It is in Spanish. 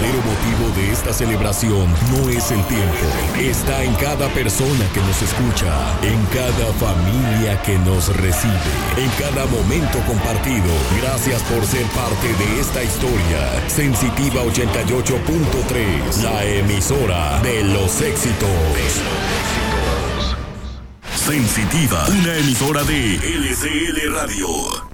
verdadero motivo de esta celebración no es el tiempo. Está en cada persona que nos escucha, en cada familia que nos recibe, en cada momento compartido. Gracias por ser parte de esta historia. Sensitiva 88.3, la emisora de los éxitos. Sensitiva, una emisora de LCL Radio.